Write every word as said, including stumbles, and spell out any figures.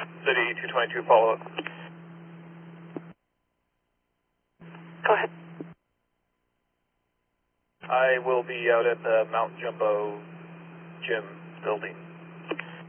City two twenty-two, follow up. Go ahead. I will be out at the Mount Jumbo gym building.